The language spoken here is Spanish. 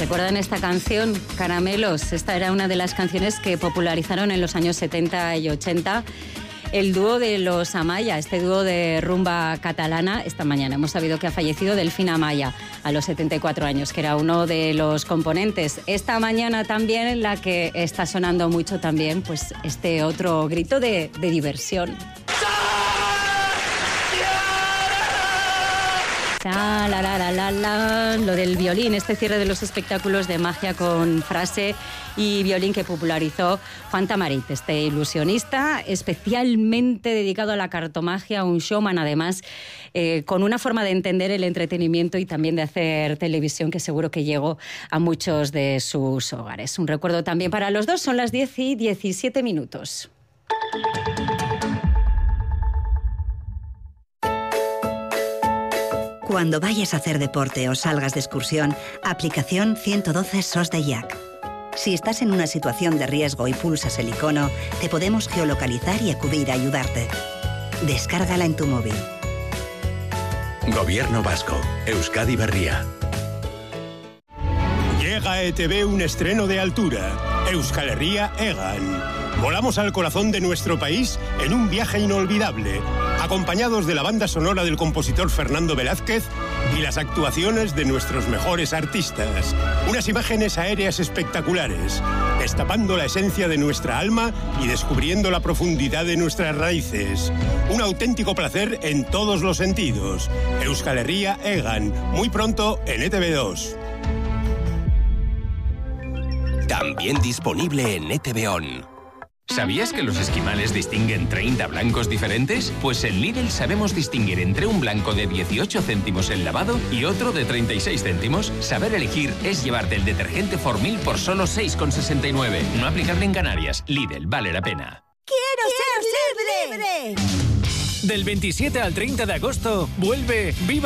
¿Recuerdan esta canción, Caramelos? Esta era una de las canciones que popularizaron en los años 70 y 80 el dúo de los Amaya, este dúo de rumba catalana. Esta mañana hemos sabido que ha fallecido Delfín Amaya a los 74 años, que era uno de los componentes. Esta mañana también la que está sonando mucho también, pues este otro grito de diversión. Lo del violín, este cierre de los espectáculos de magia con frase y violín que popularizó Juan Tamarit, este ilusionista especialmente dedicado a la cartomagia, un showman además, con una forma de entender el entretenimiento y también de hacer televisión que seguro que llegó a muchos de sus hogares. Un recuerdo también para los dos, son las 10:17. Cuando vayas a hacer deporte o salgas de excursión, aplicación 112 SOS de IAC. Si estás en una situación de riesgo y pulsas el icono, te podemos geolocalizar y acudir a ayudarte. Descárgala en tu móvil. Gobierno vasco. Euskadi Berria. Llega a ETV un estreno de altura. Euskal Herria Egan. Volamos al corazón de nuestro país en un viaje inolvidable, acompañados de la banda sonora del compositor Fernando Velázquez y las actuaciones de nuestros mejores artistas. Unas imágenes aéreas espectaculares, destapando la esencia de nuestra alma y descubriendo la profundidad de nuestras raíces. Un auténtico placer en todos los sentidos. Euskal Herria Egan, muy pronto en ETV2. También disponible en ETV On. ¿Sabías que los esquimales distinguen 30 blancos diferentes? Pues en Lidl sabemos distinguir entre un blanco de 18 céntimos el lavado y otro de 36 céntimos. Saber elegir es llevarte el detergente Formil por solo 6,69. No aplicable en Canarias. Lidl, vale la pena. ¡Quiero ser libre! Del 27 al 30 de agosto, vuelve Viva